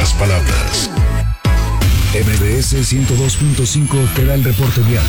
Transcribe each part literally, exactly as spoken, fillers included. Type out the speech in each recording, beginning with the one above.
pocas palabras. M B S ciento dos punto cinco te da el reporte vial.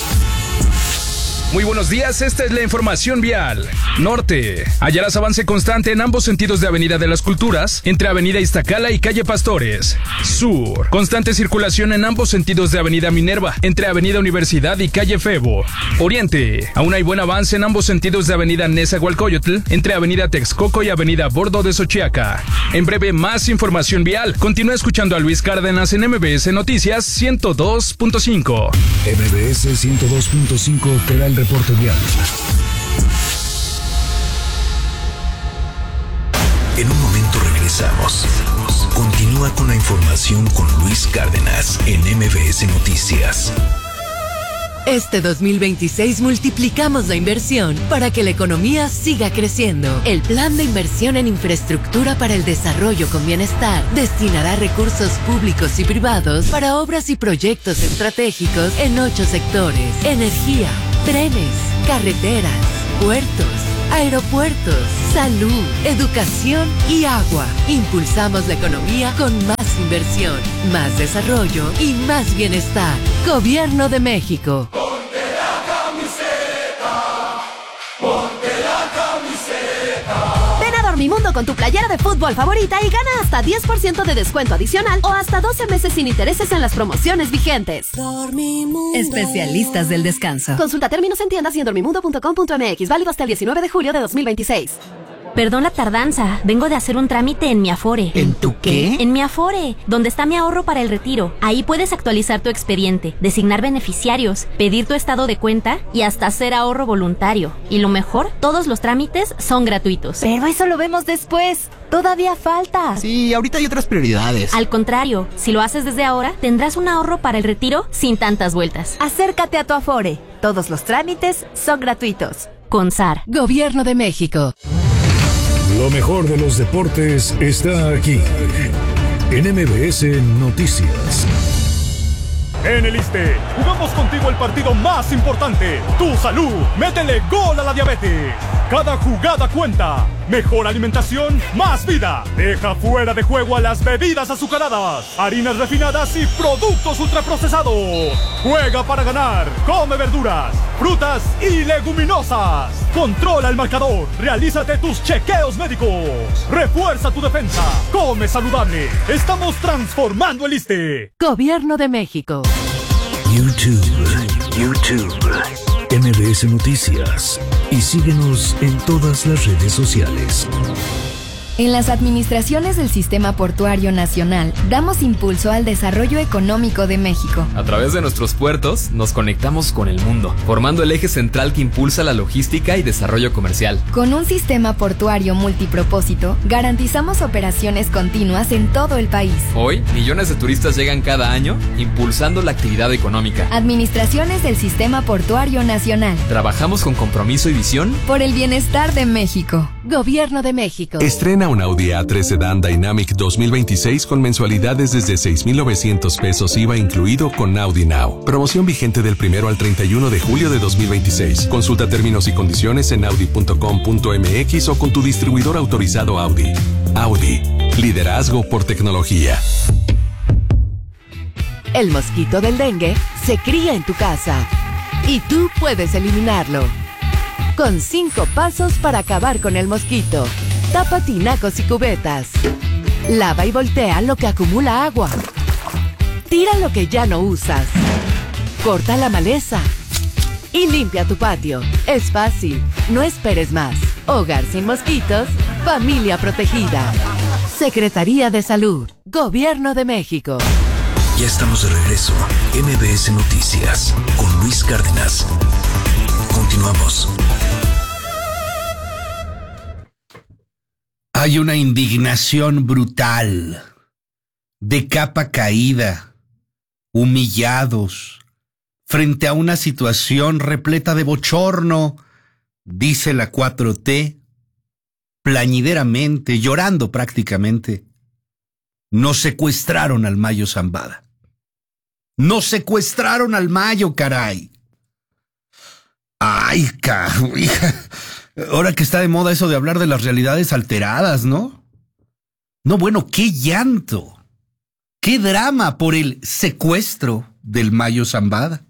Muy buenos días, esta es la información vial. Norte. Hallarás avance constante en ambos sentidos de Avenida de las Culturas, entre Avenida Iztacala y Calle Pastores. Sur. Constante circulación en ambos sentidos de Avenida Minerva, entre Avenida Universidad y Calle Febo. Oriente. Aún hay buen avance en ambos sentidos de Avenida Nezahualcóyotl, entre Avenida Texcoco y Avenida Bordo de Xochiaca. En breve, más información vial. Continúa escuchando a Luis Cárdenas en M B S Noticias ciento dos punto cinco. M B S ciento dos punto cinco te da el reporte vial. En un momento regresamos. Continúa con la información con Luis Cárdenas en M B S Noticias. Este dos mil veintiséis multiplicamos la inversión para que la economía siga creciendo. El Plan de Inversión en Infraestructura para el Desarrollo con Bienestar destinará recursos públicos y privados para obras y proyectos estratégicos en ocho sectores: energía, trenes, carreteras, puertos, aeropuertos, salud, educación y agua. Impulsamos la economía con más inversión, más desarrollo y más bienestar. Gobierno de México. Ponte la camiseta, ponte la camiseta. Ven a Dormimundo con tu playera de fútbol favorita y gana hasta diez por ciento de descuento adicional o hasta doce meses sin intereses en las promociones vigentes. Dormimundo. Especialistas del descanso. Consulta términos en tiendas y en dormimundo punto com punto m x. Válido hasta el diecinueve de julio de dos mil veintiséis. Perdón la tardanza, vengo de hacer un trámite en mi Afore. ¿En tu qué? En mi Afore, donde está mi ahorro para el retiro. Ahí puedes actualizar tu expediente, designar beneficiarios, pedir tu estado de cuenta y hasta hacer ahorro voluntario. Y lo mejor, todos los trámites son gratuitos. Pero eso lo vemos después. Todavía falta. Sí, ahorita hay otras prioridades. Al contrario, si lo haces desde ahora, tendrás un ahorro para el retiro sin tantas vueltas. Acércate a tu Afore. Todos los trámites son gratuitos. Con S A R. Gobierno de México. Lo mejor de los deportes está aquí, en M B S Noticias. En el ISSSTE, jugamos contigo el partido más importante, tu salud. Métele gol a la diabetes. Cada jugada cuenta. Mejor alimentación, más vida. Deja fuera de juego a las bebidas azucaradas, harinas refinadas y productos ultraprocesados. Juega para ganar. Come verduras, frutas y leguminosas. Controla el marcador. Realízate tus chequeos médicos. Refuerza tu defensa. Come saludable. Estamos transformando el ISSSTE. Gobierno de México. YouTube, YouTube, M B S Noticias. Y síguenos en todas las redes sociales. En las administraciones del Sistema Portuario Nacional, damos impulso al desarrollo económico de México. A través de nuestros puertos, nos conectamos con el mundo, formando el eje central que impulsa la logística y desarrollo comercial. Con un sistema portuario multipropósito, garantizamos operaciones continuas en todo el país. Hoy, millones de turistas llegan cada año, impulsando la actividad económica. Administraciones del Sistema Portuario Nacional. Trabajamos con compromiso y visión por el bienestar de México. Gobierno de México. Estrena un Audi A tres Sedan Dynamic dos mil veintiséis con mensualidades desde seis mil novecientos pesos I V A incluido con Audi Now. Promoción vigente del primero al treinta y uno de julio de dos mil veintiséis. Consulta términos y condiciones en audi punto com punto m x o con tu distribuidor autorizado Audi. Audi. Liderazgo por tecnología. El mosquito del dengue se cría en tu casa y tú puedes eliminarlo. Con cinco pasos para acabar con el mosquito. Tapa tinacos y cubetas. Lava y voltea lo que acumula agua. Tira lo que ya no usas. Corta la maleza. Y limpia tu patio. Es fácil. No esperes más. Hogar sin mosquitos. Familia protegida. Secretaría de Salud. Gobierno de México. Ya estamos de regreso. M B S Noticias con Luis Cárdenas. Continuamos. Hay una indignación brutal, de capa caída, humillados, frente a una situación repleta de bochorno, dice la cuatro T, plañideramente, llorando prácticamente. Nos secuestraron al Mayo Zambada. Nos secuestraron al Mayo, caray. Ay, caray. Ahora que está de moda eso de hablar de las realidades alteradas, ¿no? No, bueno, qué llanto. ¡Qué drama por el secuestro del Mayo Zambada!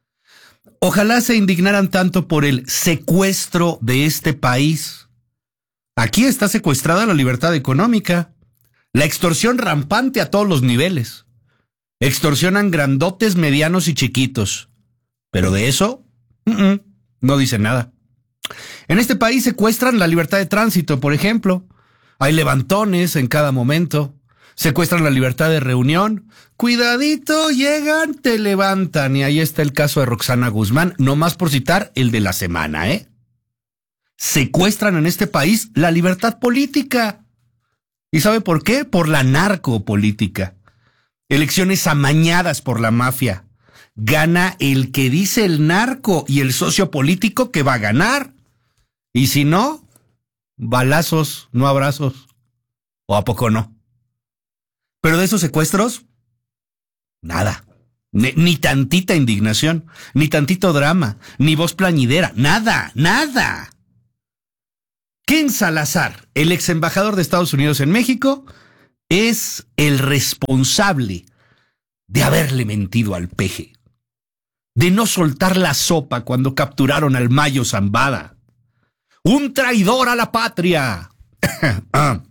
Ojalá se indignaran tanto por el secuestro de este país. Aquí está secuestrada la libertad económica, la extorsión rampante a todos los niveles. Extorsionan grandotes, medianos y chiquitos. Pero de eso, uh-uh, no dicen nada. En este país secuestran la libertad de tránsito, por ejemplo. Hay levantones en cada momento. Secuestran la libertad de reunión. Cuidadito, llegan, te levantan. Y ahí está el caso de Roxana Guzmán, nomás por citar el de la semana, ¿eh? Secuestran en este país la libertad política. ¿Y sabe por qué? Por la narcopolítica. Elecciones amañadas por la mafia. Gana el que dice el narco y el socio político que va a ganar. Y si no, balazos, no abrazos. ¿O a poco no? Pero de esos secuestros, nada. Ni, ni tantita indignación, ni tantito drama, ni voz plañidera. Nada, nada. Ken Salazar, el ex embajador de Estados Unidos en México, es el responsable de haberle mentido al peje, de no soltar la sopa cuando capturaron al Mayo Zambada. ¡Un traidor a la patria! ah.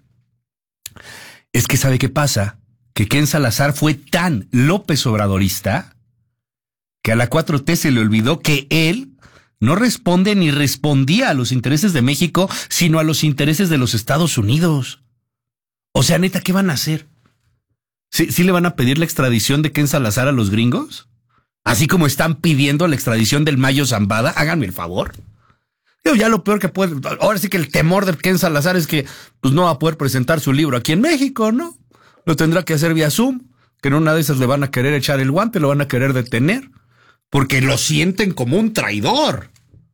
Es que ¿sabe qué pasa? Que Ken Salazar fue tan López Obradorista que a la cuatro T se le olvidó que él no responde ni respondía a los intereses de México, sino a los intereses de los Estados Unidos. O sea, neta, ¿qué van a hacer? ¿Sí, sí le van a pedir la extradición de Ken Salazar a los gringos? Así como están pidiendo la extradición del Mayo Zambada, háganme el favor. Yo ya lo peor que puede, ahora sí que el temor de Ken Salazar es que pues no va a poder presentar su libro aquí en México, ¿no? Lo tendrá que hacer vía Zoom, que en una de esas le van a querer echar el guante, lo van a querer detener, porque lo sienten como un traidor.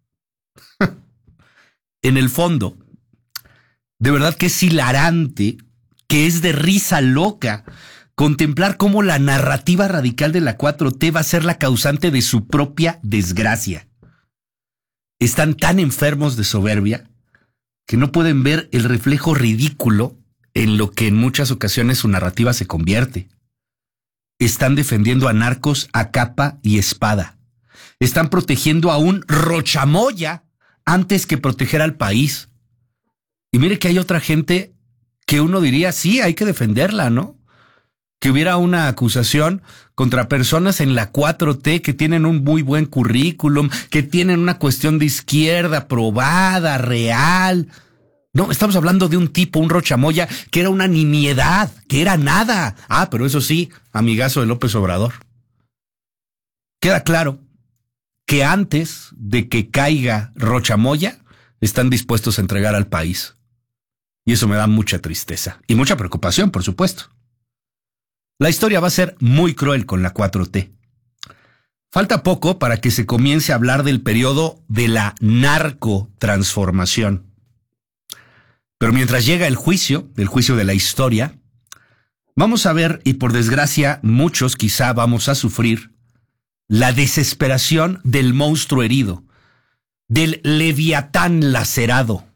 En el fondo, de verdad que es hilarante, que es de risa loca, contemplar cómo la narrativa radical de la cuatro T va a ser la causante de su propia desgracia. Están tan enfermos de soberbia que no pueden ver el reflejo ridículo en lo que en muchas ocasiones su narrativa se convierte. Están defendiendo a narcos a capa y espada. Están protegiendo a un rochamoya antes que proteger al país. Y mire que hay otra gente que uno diría, sí, hay que defenderla, ¿no? Que hubiera una acusación contra personas en la cuatro T que tienen un muy buen currículum, que tienen una cuestión de izquierda probada, real. No, estamos hablando de un tipo, un rochamoya, que era una nimiedad, que era nada. Ah, pero eso sí, amigazo de López Obrador. Queda claro que antes de que caiga Rochamoya, están dispuestos a entregar al país. Y eso me da mucha tristeza y mucha preocupación, por supuesto. La historia va a ser muy cruel con la cuatro T. Falta poco para que se comience a hablar del periodo de la narcotransformación. Pero mientras llega el juicio, el juicio de la historia, vamos a ver, y por desgracia muchos quizá vamos a sufrir, la desesperación del monstruo herido, del leviatán lacerado.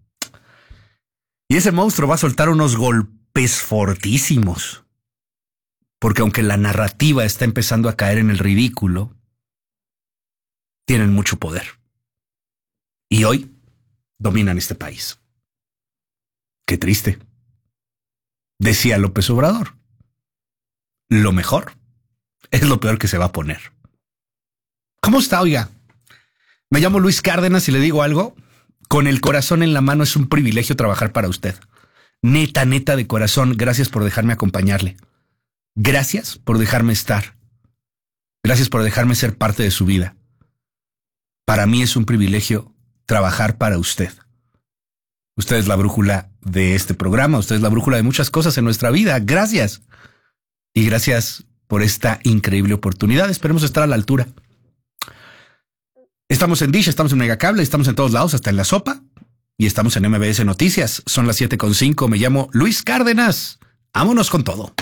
Y ese monstruo va a soltar unos golpes fortísimos. Porque aunque la narrativa está empezando a caer en el ridículo, tienen mucho poder. Y hoy dominan este país. Qué triste. Decía López Obrador, lo mejor es lo peor que se va a poner. ¿Cómo está, oiga? Me llamo Luis Cárdenas y le digo algo. Con el corazón en la mano, es un privilegio trabajar para usted. Neta, neta de corazón, gracias por dejarme acompañarle. Gracias por dejarme estar. Gracias por dejarme ser parte de su vida. Para mí es un privilegio trabajar para usted. Usted es la brújula de este programa, usted es la brújula de muchas cosas en nuestra vida. Gracias. Y gracias por esta increíble oportunidad. Esperemos estar a la altura. Estamos en Dish, estamos en Megacable, estamos en todos lados, hasta en la sopa. Y estamos en M B S Noticias. Son las siete con cinco. Me llamo Luis Cárdenas. Vámonos con todo.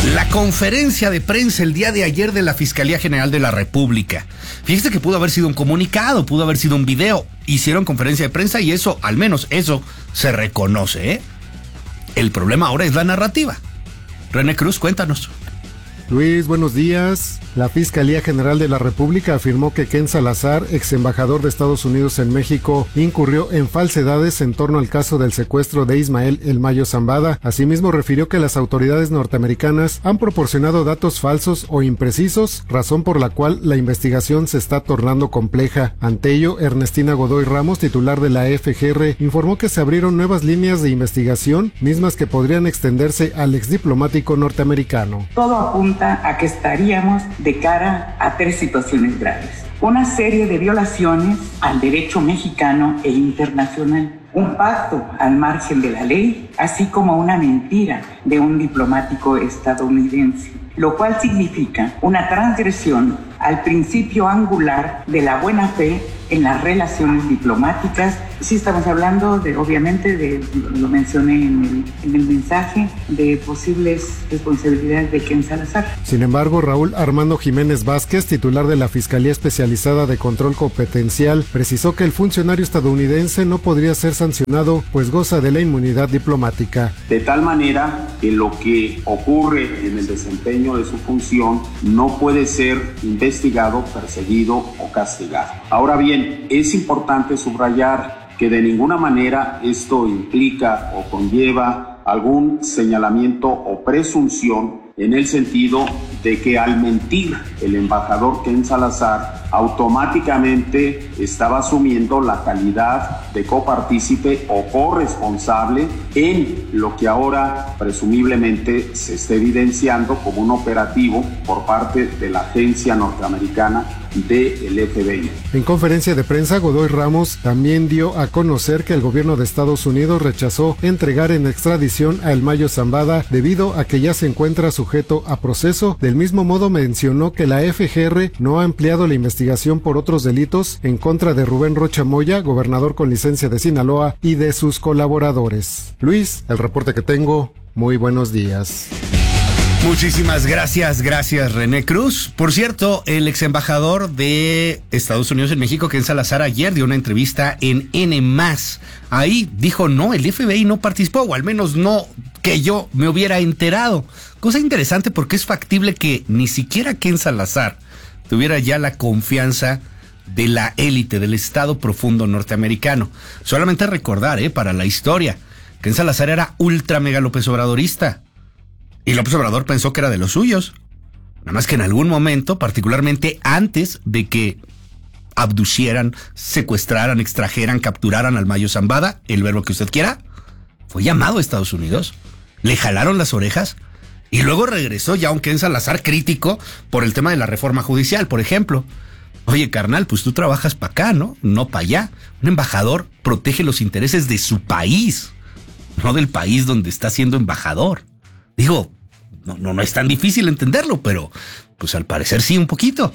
La conferencia de prensa el día de ayer de la Fiscalía General de la República. Fíjese que pudo haber sido un comunicado, pudo haber sido un video. Hicieron conferencia de prensa y eso, al menos eso, se reconoce, ¿eh? El problema ahora es la narrativa. René Cruz, cuéntanos. Luis, buenos días. La Fiscalía General de la República afirmó que Ken Salazar, ex embajador de Estados Unidos en México, incurrió en falsedades en torno al caso del secuestro de Ismael El Mayo Zambada. Asimismo, refirió que las autoridades norteamericanas han proporcionado datos falsos o imprecisos, razón por la cual la investigación se está tornando compleja. Ante ello, Ernestina Godoy Ramos, titular de la F G R, informó que se abrieron nuevas líneas de investigación, mismas que podrían extenderse al exdiplomático norteamericano. Todo apunta a que estaríamos de cara a tres situaciones graves. Una serie de violaciones al derecho mexicano e internacional. Un pacto al margen de la ley, así como una mentira de un diplomático estadounidense, lo cual significa una transgresión al principio angular de la buena fe en las relaciones diplomáticas. Sí estamos hablando de, obviamente, de, lo mencioné en el, en el mensaje, de posibles responsabilidades de Ken Salazar. Sin embargo, Raúl Armando Jiménez Vázquez, titular de la Fiscalía Especializada de Control Competencial, precisó que el funcionario estadounidense no podría ser sancionado, pues goza de la inmunidad diplomática. De tal manera que lo que ocurre en el desempeño de su función no puede ser investigado, perseguido o castigado. Ahora bien, es importante subrayar que de ninguna manera esto implica o conlleva algún señalamiento o presunción en el sentido de que al mentir el embajador Ken Salazar automáticamente estaba asumiendo la calidad de copartícipe o corresponsable en lo que ahora presumiblemente se está evidenciando como un operativo por parte de la agencia norteamericana del F B I. En conferencia de prensa, Godoy Ramos también dio a conocer que el gobierno de Estados Unidos rechazó entregar en extradición a El Mayo Zambada debido a que ya se encuentra sujeto a proceso. Del mismo modo, mencionó que la F G R no ha ampliado la investigación por otros delitos en contra de Rubén Rocha Moya, gobernador con licencia de Sinaloa, y de sus colaboradores. Luis, el reporte que tengo. Muy buenos días. Muchísimas gracias, gracias René Cruz. Por cierto, el ex embajador de Estados Unidos en México, Ken Salazar, ayer dio una entrevista en N más. Ahí dijo, no, el F B I no participó, o al menos no que yo me hubiera enterado. Cosa interesante porque es factible que ni siquiera Ken Salazar tuviera ya la confianza de la élite del Estado profundo norteamericano. Solamente recordar, eh, para la historia, Ken Salazar era ultra mega López Obradorista. Y López Obrador pensó que era de los suyos. Nada más que en algún momento, particularmente antes de que abducieran, secuestraran, extrajeran, capturaran al Mayo Zambada, el verbo que usted quiera, fue llamado a Estados Unidos, le jalaron las orejas y luego regresó ya un Ken Salazar crítico por el tema de la reforma judicial, por ejemplo. Oye, carnal, pues tú trabajas para acá, ¿no? No para allá. Un embajador protege los intereses de su país, no del país donde está siendo embajador. Digo, no, no, no es tan difícil entenderlo, pero pues al parecer sí un poquito.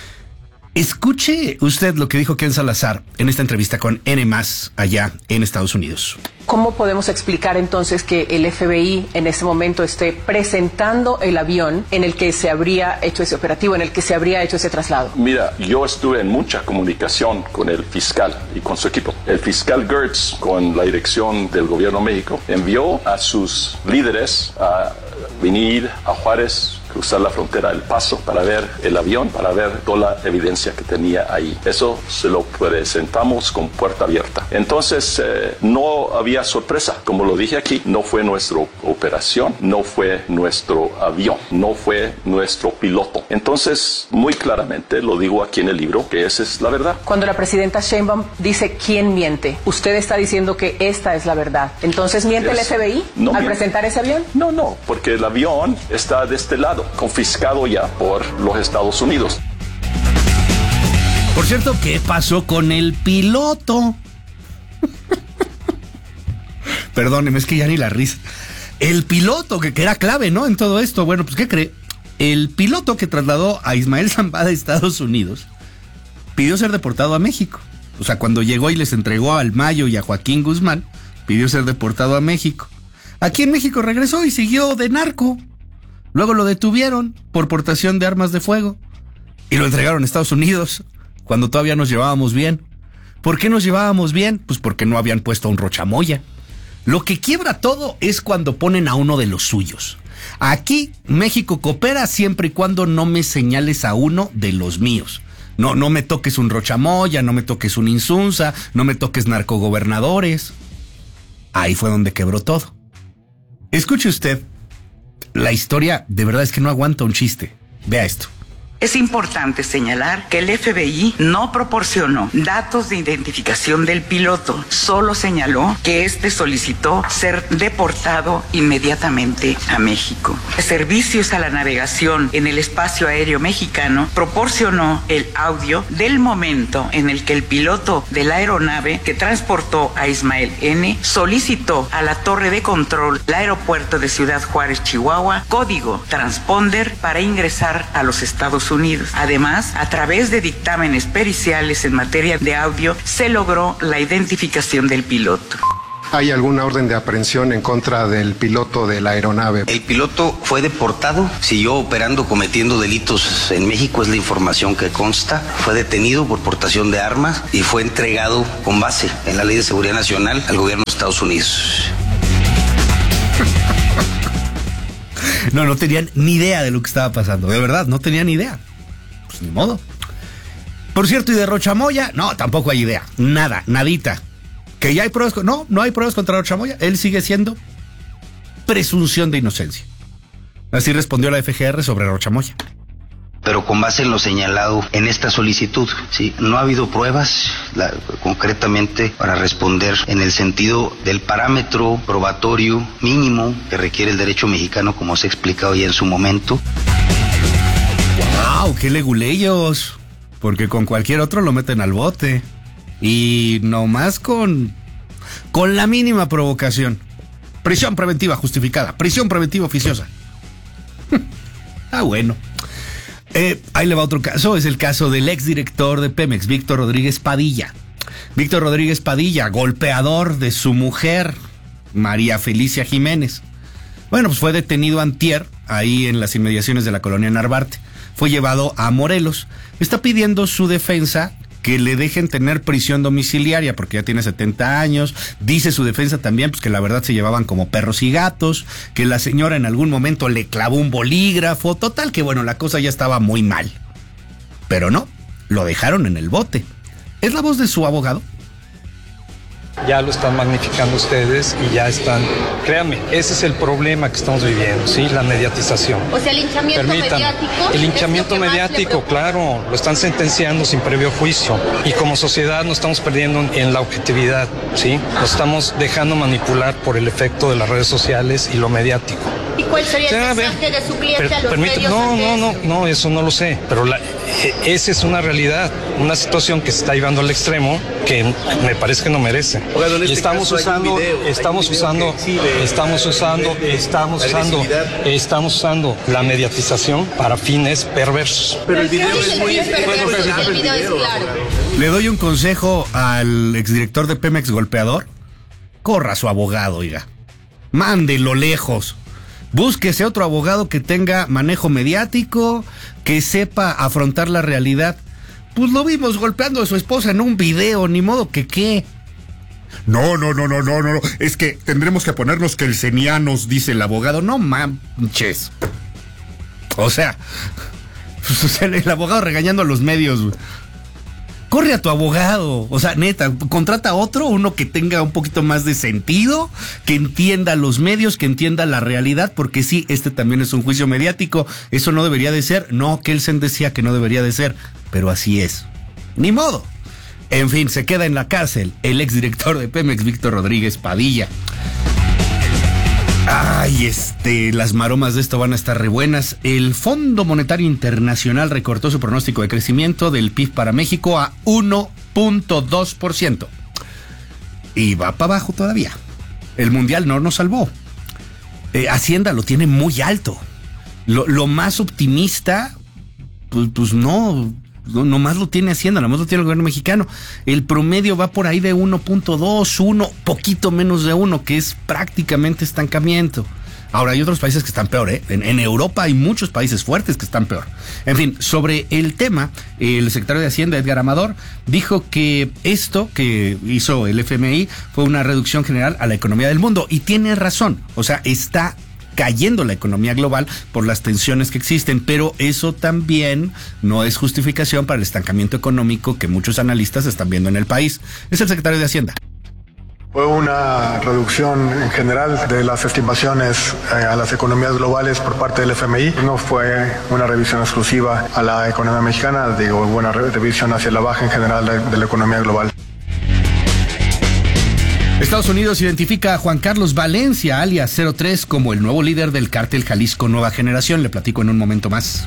Escuche usted lo que dijo Ken Salazar en esta entrevista con N más allá en Estados Unidos. ¿Cómo podemos explicar entonces que el F B I en este momento esté presentando el avión en el que se habría hecho ese operativo, en el que se habría hecho ese traslado? Mira, yo estuve en mucha comunicación con el fiscal y con su equipo. El fiscal Gertz, con la dirección del gobierno de México, envió a sus líderes a venir a Juárez, cruzar la frontera del Paso para ver el avión, para ver toda la evidencia que tenía ahí. Eso se lo presentamos con puerta abierta. Entonces, eh, no había sorpresa. Como lo dije aquí, no fue nuestra operación, no fue nuestro avión, no fue nuestro piloto. Entonces, muy claramente lo digo aquí en el libro, que esa es la verdad. Cuando la presidenta Sheinbaum dice quién miente, usted está diciendo que esta es la verdad. Entonces, ¿miente es, el F B I no al miente. presentar ese avión? No, no, porque el avión está de este lado, confiscado ya por los Estados Unidos. Por cierto, ¿qué pasó con el piloto? Perdóneme, es que ya ni la risa. El piloto, que, que era clave, ¿no? En todo esto. Bueno, pues, ¿qué cree? El piloto que trasladó a Ismael Zambada a Estados Unidos pidió ser deportado a México. O sea, cuando llegó y les entregó al Mayo y a Joaquín Guzmán, pidió ser deportado a México. Aquí en México regresó y siguió de narco. Luego lo detuvieron por portación de armas de fuego y lo entregaron a Estados Unidos cuando todavía nos llevábamos bien. ¿Por qué nos llevábamos bien? Pues porque no habían puesto a un Rochamoya. Lo que quiebra todo es cuando ponen a uno de los suyos. Aquí México coopera siempre y cuando no me señales a uno de los míos. No, no me toques un Rochamoya, no me toques un Insunza, no me toques narcogobernadores. Ahí fue donde quebró todo. Escuche usted, la historia de verdad es que no aguanta un chiste. Vea esto. Es importante señalar que el F B I no proporcionó datos de identificación del piloto, solo señaló que éste solicitó ser deportado inmediatamente a México. Servicios a la navegación en el espacio aéreo mexicano proporcionó el audio del momento en el que el piloto de la aeronave que transportó a Ismael N. solicitó a la torre de control del aeropuerto de Ciudad Juárez, Chihuahua, código transponder para ingresar a los Estados Unidos. Unidos. Además, a través de dictámenes periciales en materia de audio, se logró la identificación del piloto. ¿Hay alguna orden de aprehensión en contra del piloto de la aeronave? El piloto fue deportado, siguió operando, cometiendo delitos en México, es la información que consta. Fue detenido por portación de armas y fue entregado con base en la Ley de Seguridad Nacional al gobierno de Estados Unidos. No, no tenían ni idea de lo que estaba pasando. De verdad, no tenían ni idea. Pues ni modo. Por cierto, ¿y de Rochamoya? No, tampoco hay idea. Nada, nadita. ¿Que ya hay pruebas? No, no hay pruebas contra Rochamoya. Él sigue siendo presunción de inocencia. Así respondió la F G R sobre Rochamoya. Pero con base en lo señalado en esta solicitud, ¿sí? No ha habido pruebas la, concretamente para responder en el sentido del parámetro probatorio mínimo que requiere el derecho mexicano, como se ha explicado ya en su momento. ¡Wow! ¡Qué leguleyos! Porque con cualquier otro lo meten al bote. Y nomás con, con la mínima provocación. Prisión preventiva justificada, prisión preventiva oficiosa. Ah, bueno. Eh, ahí le va otro caso, es el caso del exdirector de Pemex, Víctor Rodríguez Padilla. Víctor Rodríguez Padilla, golpeador de su mujer, María Felicia Jiménez. Bueno, pues fue detenido antier, ahí en las inmediaciones de la colonia Narvarte. Fue llevado a Morelos. Está pidiendo su defensa que le dejen tener prisión domiciliaria porque ya tiene setenta años. Dice su defensa también pues que la verdad se llevaban como perros y gatos, que la señora en algún momento le clavó un bolígrafo, total que bueno, la cosa ya estaba muy mal. Pero no, lo dejaron en el bote. ¿Es la voz de su abogado? Ya lo están magnificando ustedes y ya están, créanme, ese es el problema que estamos viviendo, ¿sí? La mediatización. O sea, el linchamiento Permítanme, mediático. El linchamiento mediático, claro, lo están sentenciando sin previo juicio. Y como sociedad nos estamos perdiendo en la objetividad, ¿sí? Nos estamos dejando manipular por el efecto de las redes sociales y lo mediático. ¿Y cuál sería el mensaje de su cliente per, a los medios? No, no, no, no, eso no lo sé, pero la, esa es una realidad, una situación que se está llevando al extremo que me parece que no merece. Oigan, en y este estamos usando, video, estamos usando, estamos usando, estamos usando, estamos usando la mediatización para fines perversos. Pero el video es muy claro. Le doy un consejo al exdirector de Pemex golpeador. Corra a su abogado, oiga. Mándelo lejos. Búsquese otro abogado que tenga manejo mediático, que sepa afrontar la realidad. Pues lo vimos golpeando a su esposa en un video, ni modo que qué. No, no, no, no, no, no. Es que tendremos que ponernos que el senianos, dice el abogado. No manches. O sea, el abogado regañando a los medios. Corre a tu abogado, o sea, neta, contrata a otro, uno que tenga un poquito más de sentido, que entienda los medios, que entienda la realidad, porque sí, este también es un juicio mediático, eso no debería de ser, no, Kelsen decía que no debería de ser, pero así es, ni modo. En fin, se queda en la cárcel el exdirector de Pemex, Víctor Rodríguez Padilla. Ay, este, las maromas de esto van a estar re buenas. El Fondo Monetario Internacional recortó su pronóstico de crecimiento del P I B para México a uno punto dos por ciento. Y va para abajo todavía. El Mundial no nos salvó. Eh, Hacienda lo tiene muy alto. Lo, lo más optimista, pues, pues no... No, nomás lo tiene Hacienda, nomás lo tiene el gobierno mexicano. El promedio va por ahí de uno punto dos, uno, poquito menos de uno, que es prácticamente estancamiento. Ahora, hay otros países que están peor, ¿eh? En, en Europa hay muchos países fuertes que están peor. En fin, sobre el tema, el secretario de Hacienda, Edgar Amador, dijo que esto que hizo el F M I fue una reducción general a la economía del mundo. Y tiene razón. O sea, está cayendo la economía global por las tensiones que existen, pero eso también no es justificación para el estancamiento económico que muchos analistas están viendo en el país. Es el secretario de Hacienda. Fue una reducción en general de las estimaciones eh, a las economías globales por parte del F M I. No fue una revisión exclusiva a la economía mexicana, digo, hubo una revisión hacia la baja en general de, de la economía global. Estados Unidos identifica a Juan Carlos Valencia, alias cero tres, como el nuevo líder del cártel Jalisco Nueva Generación. Le platico en un momento más.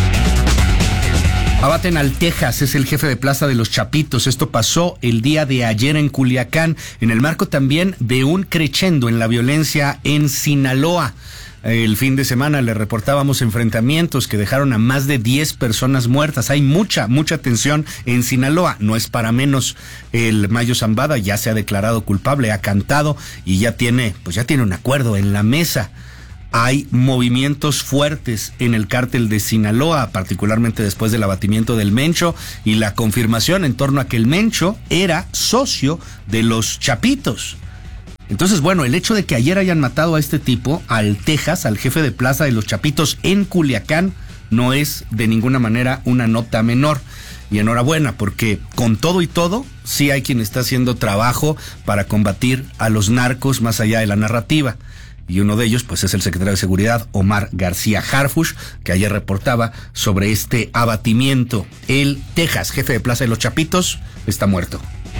Abaten al Texas, es el jefe de plaza de los Chapitos. Esto pasó el día de ayer en Culiacán, en el marco también de un crescendo en la violencia en Sinaloa. El fin de semana le reportábamos enfrentamientos que dejaron a más de diez personas muertas. Hay mucha, mucha tensión en Sinaloa. No es para menos. El Mayo Zambada ya se ha declarado culpable, ha cantado y ya tiene, pues ya tiene un acuerdo en la mesa. Hay movimientos fuertes en el cártel de Sinaloa, particularmente después del abatimiento del Mencho y la confirmación en torno a que el Mencho era socio de los Chapitos. Entonces, bueno, el hecho de que ayer hayan matado a este tipo, al Texas, al jefe de plaza de los Chapitos en Culiacán, no es de ninguna manera una nota menor. Y enhorabuena, porque con todo y todo, sí hay quien está haciendo trabajo para combatir a los narcos más allá de la narrativa. Y uno de ellos, pues, es el secretario de Seguridad, Omar García Harfuch, que ayer reportaba sobre este abatimiento. El Texas, jefe de plaza de los Chapitos, está muerto.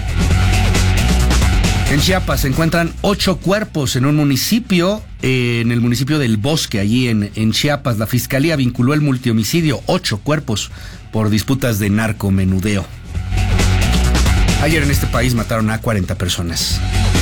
En Chiapas se encuentran ocho cuerpos en un municipio, eh, en el municipio del Bosque, allí en, en Chiapas. La fiscalía vinculó el multihomicidio, ocho cuerpos, por disputas de narcomenudeo. Ayer en este país mataron a cuarenta personas.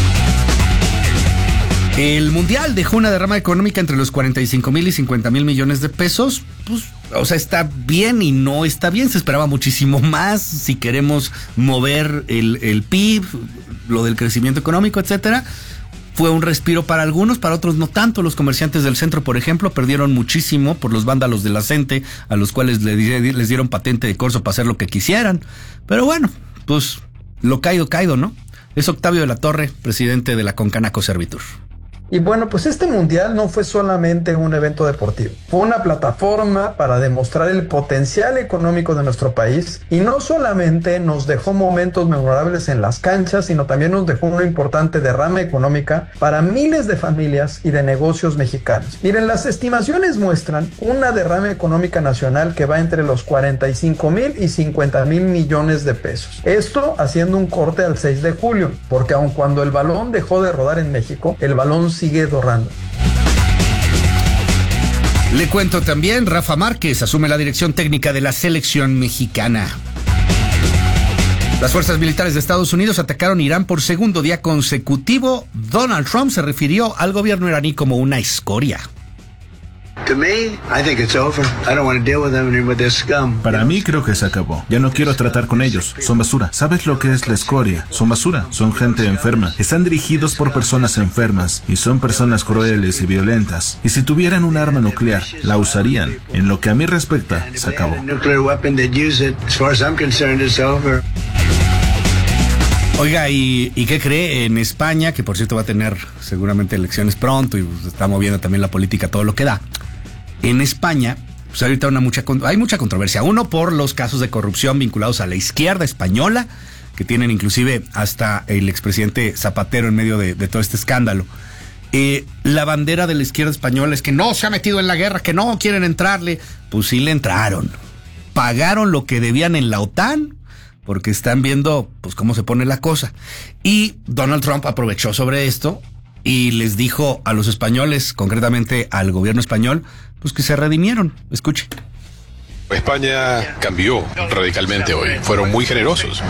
El Mundial dejó una derrama económica entre los cuarenta y cinco mil y cincuenta mil millones de pesos. Pues, o sea, está bien y no está bien. Se esperaba muchísimo más si queremos mover el, el P I B, lo del crecimiento económico, etcétera. Fue un respiro para algunos, para otros no tanto. Los comerciantes del centro, por ejemplo, perdieron muchísimo por los vándalos de la CENTE, a los cuales les dieron patente de corso para hacer lo que quisieran. Pero bueno, pues lo caído, caído, ¿no? Es Octavio de la Torre, presidente de la Concanaco Servitur. Y bueno, pues este mundial no fue solamente un evento deportivo, fue una plataforma para demostrar el potencial económico de nuestro país y no solamente nos dejó momentos memorables en las canchas, sino también nos dejó una importante derrama económica para miles de familias y de negocios mexicanos. Miren, las estimaciones muestran una derrama económica nacional que va entre los cuarenta y cinco mil y cincuenta mil millones de pesos. Esto haciendo un corte al seis de julio, porque aun cuando el balón dejó de rodar en México, el balón sigue dorando. Le cuento también, Rafa Márquez asume la dirección técnica de la selección mexicana. Las fuerzas militares de Estados Unidos atacaron Irán por segundo día consecutivo. Donald Trump se refirió al gobierno iraní como una escoria. Para mí creo que se acabó. Ya no quiero tratar con ellos. Son basura. ¿Sabes lo que es la escoria? Son basura. Son gente enferma. Están dirigidos por personas enfermas y son personas crueles y violentas. Y si tuvieran un arma nuclear, la usarían. En lo que a mí respecta, se acabó. Oiga, ¿y, ¿y qué cree? En España, que por cierto va a tener seguramente elecciones pronto y pues, está moviendo también la política todo lo que da. En España, pues ahorita una mucha, hay mucha controversia. Uno, por los casos de corrupción vinculados a la izquierda española, que tienen inclusive hasta el expresidente Zapatero en medio de, de todo este escándalo. Eh, la bandera de la izquierda española es que no se ha metido en la guerra, que no quieren entrarle. Pues sí le entraron. Pagaron lo que debían en la OTAN, porque están viendo pues cómo se pone la cosa. Y Donald Trump aprovechó sobre esto y les dijo a los españoles, concretamente al gobierno español, pues que se redimieron. Escuche. España cambió radicalmente hoy. Fueron muy generosos.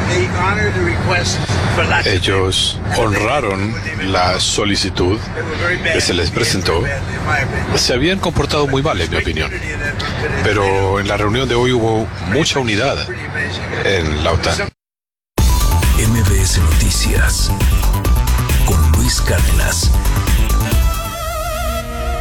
Ellos honraron la solicitud que se les presentó. Se habían comportado muy mal, en mi opinión. Pero en la reunión de hoy hubo mucha unidad en la OTAN. M B S Noticias con Luis Cárdenas.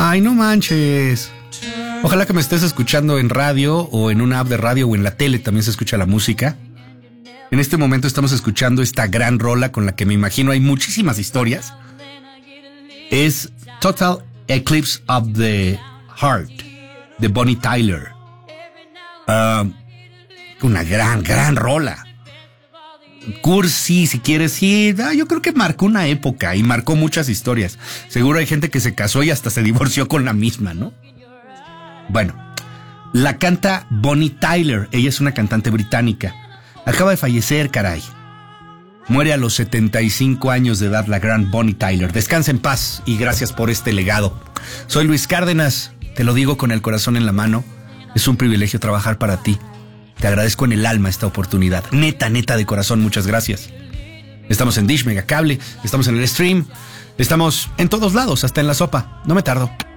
Ay, no manches. Ojalá que me estés escuchando en radio o en una app de radio o en la tele también se escucha la música. En este momento estamos escuchando esta gran rola con la que me imagino hay muchísimas historias. Es Total Eclipse of the Heart de Bonnie Tyler. Uh, una gran, gran rola. Cursi, si quieres, sí. Yo creo que marcó una época y marcó muchas historias. Seguro hay gente que se casó y hasta se divorció con la misma, ¿no? Bueno, la canta Bonnie Tyler. Ella es una cantante británica. Acaba de fallecer, caray. Muere a los setenta y cinco años de edad la gran Bonnie Tyler. Descansa en paz y gracias por este legado. Soy Luis Cárdenas, te lo digo con el corazón en la mano. Es un privilegio trabajar para ti. Te agradezco en el alma esta oportunidad. Neta, neta de corazón, muchas gracias. Estamos en Dish, Megacable, estamos en el stream, estamos en todos lados, hasta en la sopa. No me tardo.